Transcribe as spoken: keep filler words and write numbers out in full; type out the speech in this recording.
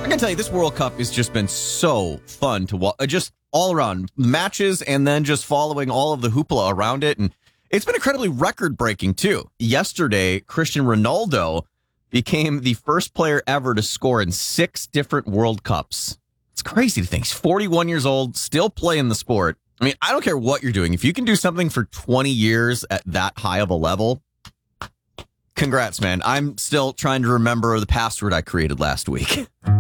I can tell you, this World Cup has just been so fun to watch. Just all around matches and then just following all of the hoopla around it. And it's been incredibly record-breaking, too. Yesterday, Cristiano Ronaldo became the first player ever to score in six different World Cups. It's crazy to think. He's forty-one years old, still playing the sport. I mean, I don't care what you're doing. If you can do something for twenty years at that high of a level, congrats, man. I'm still trying to remember the password I created last week.